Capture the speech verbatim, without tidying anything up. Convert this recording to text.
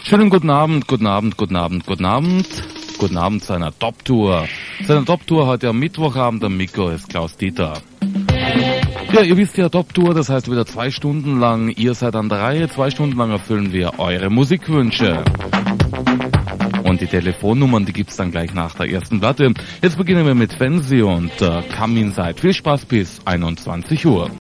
Schönen guten Abend, guten Abend, guten Abend, guten Abend. Guten Abend zu einer Top-Tour. Zu einer Top-Tour heute am Mittwochabend. Am Mikro ist Klaus Dieter. Ja, ihr wisst ja, Top-Tour, das heißt wieder zwei Stunden lang. Ihr seid an der Reihe. Zwei Stunden lang erfüllen wir eure Musikwünsche. Und die Telefonnummern, die gibt's dann gleich nach der ersten Platte. Jetzt beginnen wir mit Fancy und uh, Come Inside. Viel Spaß bis einundzwanzig Uhr.